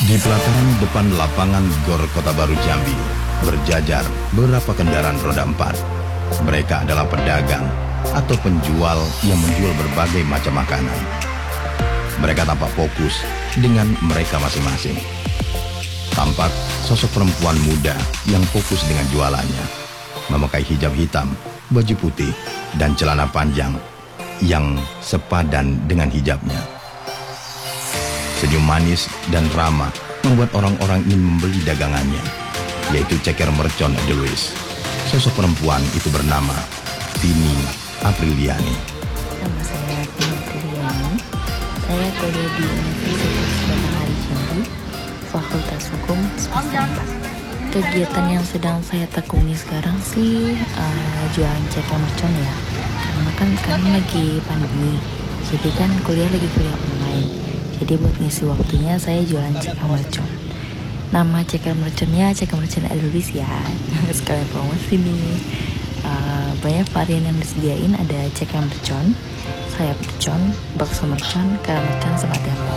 Di pelataran depan lapangan GOR Kota Baru Jambi, berjajar beberapa kendaraan roda 4. Mereka adalah pedagang atau penjual yang menjual berbagai macam makanan. Mereka tampak fokus dengan mereka masing-masing. Tampak sosok perempuan muda yang fokus dengan jualannya, memakai hijab hitam, baju putih, dan celana panjang yang sepadan dengan hijabnya. Senyum manis dan ramah membuat orang-orang ingin membeli dagangannya, yaitu ceker mercon Edelweiss. Sosok perempuan itu bernama Vini Apriliani. Nama saya Vini Apriliani. Saya kuliah di Universitas Batanghari Jambi, Fakultas Hukum semester 4. Kegiatan yang sedang saya tekuni sekarang sih jualan ceker mercon ya. Karena kan sekarang lagi pandemi, jadi kan kuliah online. Jadi buat ngisi waktunya saya jualan ceker mercon. Nama ceker merconnya ceker mercon Edelweiss ya. Sekalian promosi nih. Banyak varian yang disediain, ada ceker mercon, sayap mercon, bakso mercon, kara mercon, sama dempol.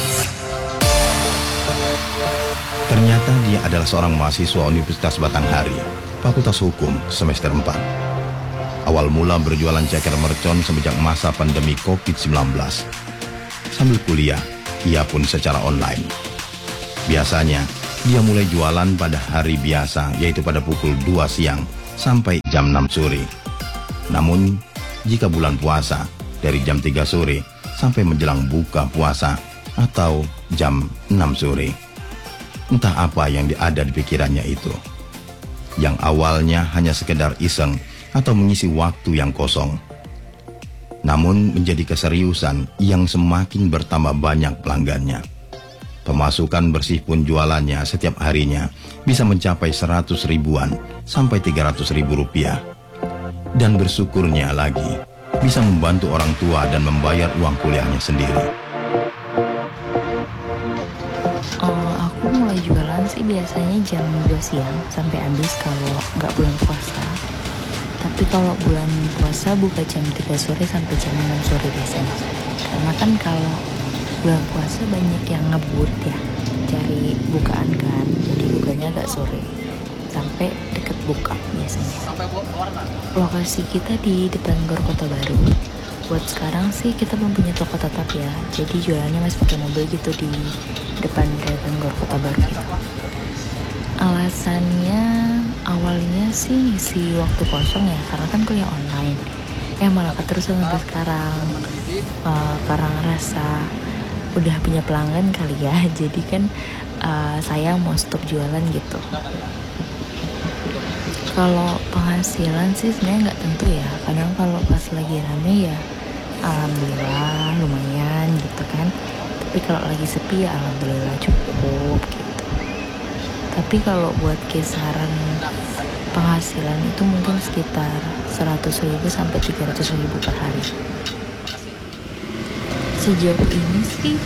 Ternyata dia adalah seorang mahasiswa Universitas Batanghari, Fakultas Hukum semester 4. Awal mula berjualan ceker mercon semenjak masa pandemi COVID-19. Sambil kuliah, ia pun secara online. Biasanya, dia mulai jualan pada hari biasa, yaitu pada pukul 2 siang sampai jam 6 sore. Namun, jika bulan puasa, dari jam 3 sore sampai menjelang buka puasa atau jam 6 sore. Entah apa yang ada di pikirannya itu. Yang awalnya hanya sekedar iseng atau mengisi waktu yang kosong. Namun menjadi keseriusan yang semakin bertambah banyak pelanggannya. Pemasukan bersih pun jualannya setiap harinya bisa mencapai 100 ribuan sampai 300 ribu rupiah. Dan bersyukurnya lagi, bisa membantu orang tua dan membayar uang kuliahnya sendiri. Aku mulai jualan sih biasanya jam 2 siang sampai habis kalau nggak bulan puasa. Tapi kalau bulan puasa buka jam 3 sore sampai jam 6 sore biasanya. Karena kan kalau bulan puasa banyak yang ngebut ya, cari bukaan kan, jadi bukanya agak sore sampai deket buka biasanya. Lokasi kita di depan GOR Kota Baru. Buat sekarang sih kita belum punya toko tetap ya, jadi jualannya masih pakai mobil gitu di depan GOR Kota Baru gitu. Alasannya awalnya sih ngisi waktu kosong ya, karena kan kuliah online. Malah terus sampai sekarang karena ngerasa udah punya pelanggan kali ya, jadi kan saya mau stop jualan gitu. Kalau penghasilan sih sebenarnya nggak tentu ya, kadang kalau pas lagi rame ya alhamdulillah lumayan gitu kan, tapi kalau lagi sepi ya alhamdulillah cukup gitu. Tapi kalau buat kisaran penghasilan itu mungkin sekitar 100 ribu sampai 300 ribu per hari. Sejauh ini sih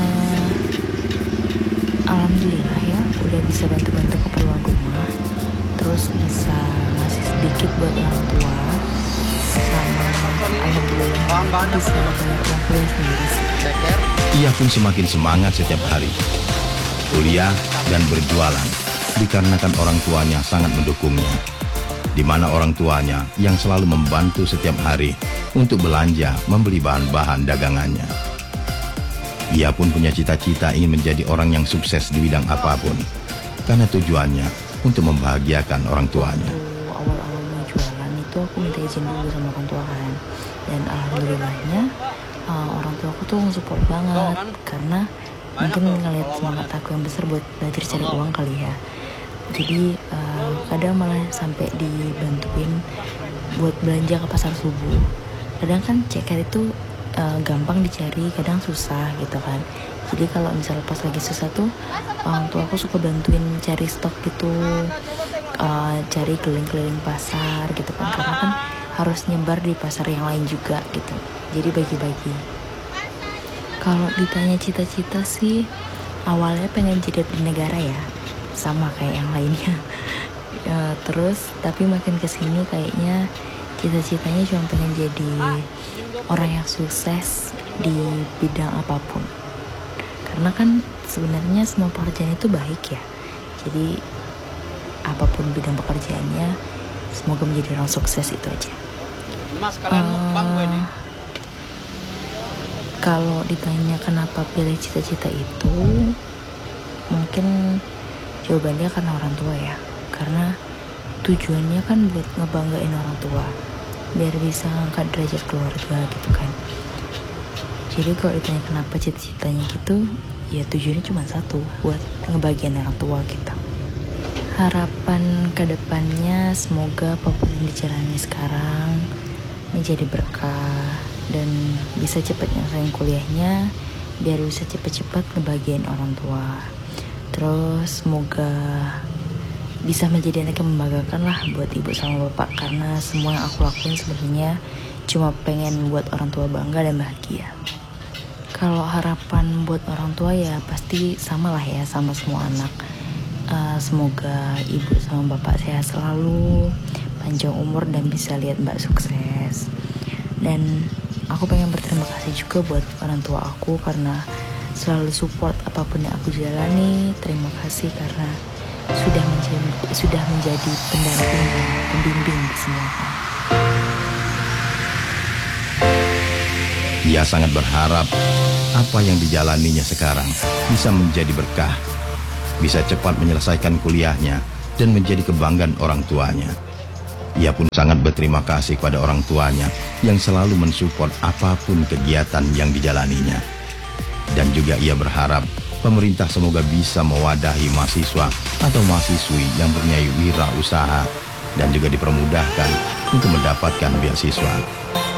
alhamdulillah ya udah bisa bantu-bantu keperluan rumah, terus bisa ngasih sedikit buat orang tua, sama alhamdulillah bisa bayar uang kuliah sendiri. Ia pun semakin semangat setiap hari. Kuliah dan berjualan dikarenakan orang tuanya sangat mendukungnya, di mana orang tuanya yang selalu membantu setiap hari untuk belanja membeli bahan-bahan dagangannya. Ia pun punya cita-cita ingin menjadi orang yang sukses di bidang apapun, karena tujuannya untuk membahagiakan orang tuanya. Awal-awal mau jualan itu aku minta izin dulu sama orang tua kan, dan alhamdulillahnya orang tua aku tuh support banget, karena mungkin ngeliat semangat aku yang besar buat belajar cari uang kali ya. Jadi kadang malah sampai dibantuin buat belanja ke pasar subuh. Kadang kan ceker itu gampang dicari, kadang susah gitu kan. Jadi kalau misalnya pas lagi susah tuh orang tua aku suka bantuin cari stok gitu, cari keliling-keliling pasar gitu kan, karena kan harus nyebar di pasar yang lain juga gitu. Jadi bagi-bagi. Kalau ditanya cita-cita sih awalnya pengen jadi abdi negara ya, sama kayak yang lainnya. Terus tapi makin kesini kayaknya cita-citanya cuma pengen jadi orang yang sukses di bidang apapun. Karena kan sebenarnya semua pekerjaan itu baik ya. Jadi apapun bidang pekerjaannya, semoga menjadi orang sukses, itu aja. Kalau ditanya kenapa pilih cita-cita itu, mungkin jawabannya karena orang tua ya. Karena tujuannya kan buat ngebanggain orang tua, biar bisa ngangkat derajat keluarga gitu kan. Jadi kalau ditanya kenapa cita-citanya gitu, ya tujuannya cuma satu, buat ngebagian orang tua kita. Harapan kedepannya semoga apapun yang dijalani sekarang menjadi berkah dan bisa cepat nyelesain kuliahnya, biar bisa cepat-cepat ngebagian orang tua. Terus semoga bisa menjadi anak yang membanggakan lah buat ibu sama bapak, karena semua yang aku lakuin sebenarnya cuma pengen buat orang tua bangga dan bahagia. Kalau harapan buat orang tua ya pasti sama lah ya, sama semua anak. Semoga ibu sama bapak sehat selalu, panjang umur dan bisa lihat mbak sukses. Dan aku pengen berterima kasih juga buat orang tua aku karena selalu support apapun yang aku jalani. Terima kasih karena sudah menjadi pendamping dan pembimbing di semua hal. Ia sangat berharap apa yang dijalaninya sekarang bisa menjadi berkah, bisa cepat menyelesaikan kuliahnya dan menjadi kebanggaan orang tuanya. Ia pun sangat berterima kasih kepada orang tuanya yang selalu mensupport apapun kegiatan yang dijalaninya. Dan juga ia berharap pemerintah semoga bisa mewadahi mahasiswa atau mahasiswi yang mempunyai wirausaha dan juga dipermudahkan untuk mendapatkan beasiswa.